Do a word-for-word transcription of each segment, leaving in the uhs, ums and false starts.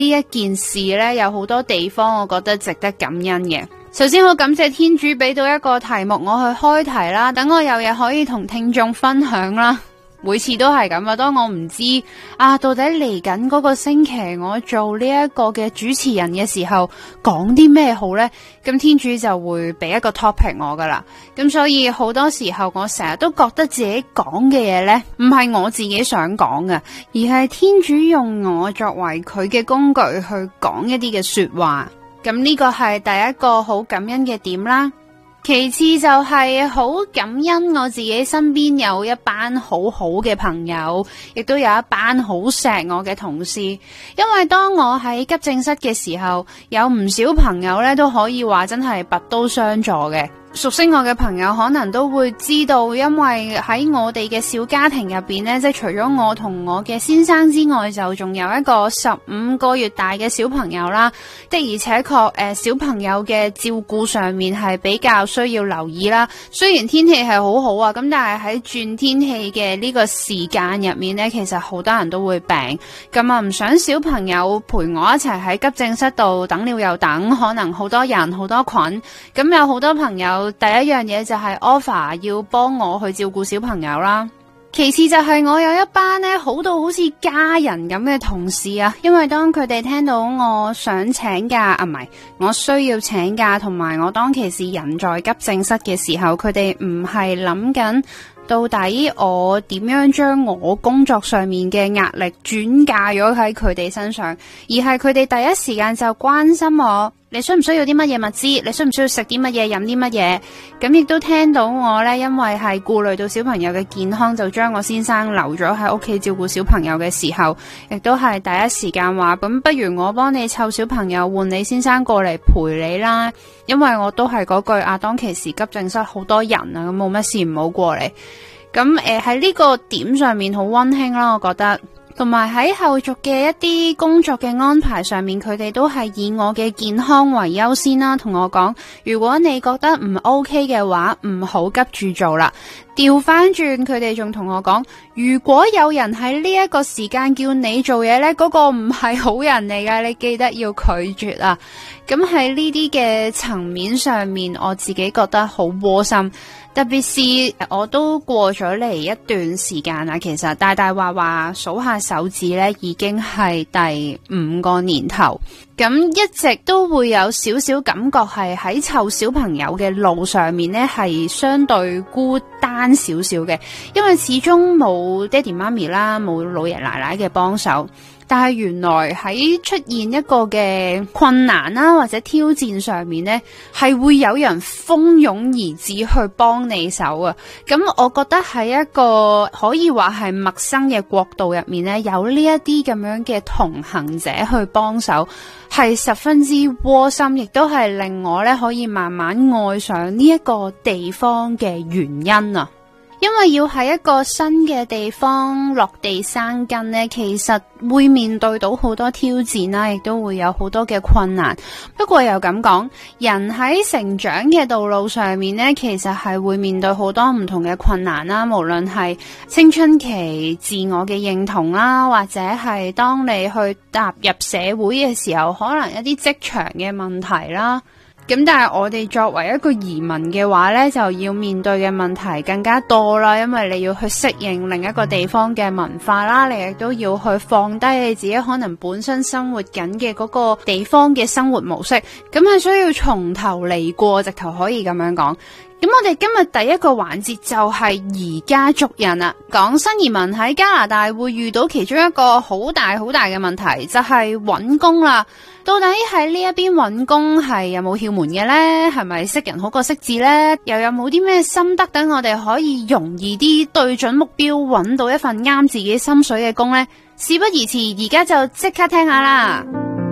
呢一件事呢，有好多地方我覺得值得感恩嘅。首先好感謝天主俾到一個題目我去開題啦，等我有嘢可以同聽眾分享啦。每次都係咁啊，當我唔知啊到底嚟緊嗰個星期我做呢一個嘅主持人嘅時候講啲咩好呢？咁天主就會俾一個 topic 我噶啦。咁所以好多時候我成日都覺得自己講嘅嘢呢，唔係我自己想講嘅，而係天主用我作為佢嘅工具去講一啲嘅說話。咁呢個係第一個好感恩嘅點啦。其次就係好感恩我自己身邊有一班好好嘅朋友，亦都有一班好錫我嘅同事。因為當我喺急症室嘅時候，有唔少朋友咧都可以話真係拔刀相助嘅。熟悉我嘅朋友可能都會知道，因為喺我哋嘅小家庭入邊呢，即係除咗我同我嘅先生之外，就仲有一個十五個月大嘅小朋友啦。的而且確，誒、呃、小朋友嘅照顧上面係比較需要留意啦。雖然天氣係好好啊，咁但係喺轉天氣嘅呢個時間入面呢，其實好多人都會病。咁啊，唔想小朋友陪我一齊喺急症室度等了又等，可能好多人好多菌。咁有好多朋友。第一樣嘢就係 offer 要幫我去照顧小朋友啦，其次就係我有一班咧好到好似家人咁嘅同事啊，因為當佢哋聽到我想請假啊，唔係我需要請假，同埋我當其時人在急症室嘅時候，佢哋唔係諗緊到底我點樣將我工作上面嘅壓力轉嫁咗喺佢哋身上，而係佢哋第一時間就關心我。你需唔需要啲乜嘢物資？你需唔需要食啲乜嘢、飲啲乜嘢？咁亦都聽到我呢，因為係顧慮到小朋友嘅健康，就將我先生留咗喺屋企照顧小朋友嘅時候，亦都係第一時間話，咁不如我幫你湊小朋友，換你先生過嚟陪你啦。因為我都係嗰句啊，當其時急症室好多人啊，咁冇乜事唔好過嚟。咁誒喺呢個點上面好溫馨啦，我覺得。同埋喺後續嘅一啲工作嘅安排上面，佢哋都係以我嘅健康為優先啦。同我講，如果你覺得唔 OK 嘅話，唔好急住做啦。調翻轉，佢哋仲同我講，如果有人喺呢一個時間叫你做嘢呢，嗰個唔係好人嚟㗎，你記得要拒絕啊。咁喺呢啲嘅層面上面，我自己覺得好窩心。特別是我都過咗嚟一段時間啦，其實大大話話數下手指呢，已經係第五個年頭。咁一直都會有少少感覺係喺湊小朋友嘅路上面呢，係相對孤單少少嘅，因為始終冇爹哋媽咪啦，冇老爺奶奶嘅幫手。但係原來喺出現一個嘅困難啦，或者挑戰上面呢，係會有人蜂擁而至去幫你手啊！咁我覺得喺一個可以話係陌生嘅國度入面呢，有呢一啲咁樣嘅同行者去幫手，係十分之窩心，亦都係令我呢可以慢慢愛上呢一個地方嘅原因啊！因為要喺一個新嘅地方落地生根呢，其實會面對到好多挑戰啦，亦都會有好多嘅困難。不過又咁講，人喺成長嘅道路上面呢，其實係會面對好多唔同嘅困難啦，無論係青春期自我嘅認同啦，或者係當你去踏入社會嘅時候，可能一啲職場嘅問題啦。咁但係我哋作為一個移民嘅話呢，就要面對嘅問題更加多啦，因為你要去適應另一個地方嘅文化啦，你亦都要去放低你自己可能本身生活緊嘅嗰個地方嘅生活模式，咁係需要從頭嚟過，直頭可以咁樣講。咁我哋今日第一個環節就係移加族人啦，講新移民喺加拿大會遇到其中一個好大好大嘅問題，就係揾工啦。到底喺呢一邊揾工係有冇竅門嘅呢？係咪識人好過識字呢？又有冇啲咩心得等我哋可以容易啲對準目標，揾到一份啱自己心水嘅工呢？事不宜遲，而家就即刻聽下啦！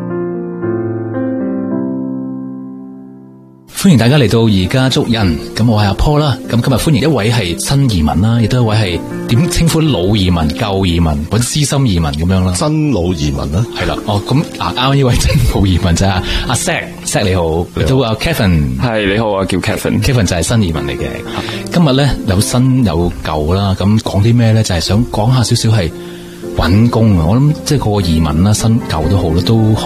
歡迎大家嚟到移加族人，咁我係阿 Paul 啦，咁今日歡迎一位係新移民啦，亦都一位係點稱呼老移民、舊移民或者資深移民咁樣啦。 真老移民啦， 係啦，哦咁啊啱呢位真老移民就係阿 Zack，Zack 你好，亦都阿 Kevin， 係你好啊，叫 Kevin，Kevin 就係新移民嚟嘅。今日咧有新有舊啦，咁講啲咩咧？就係想講下少少係揾工啊，我諗即係個個移民啦，新舊都好啦，都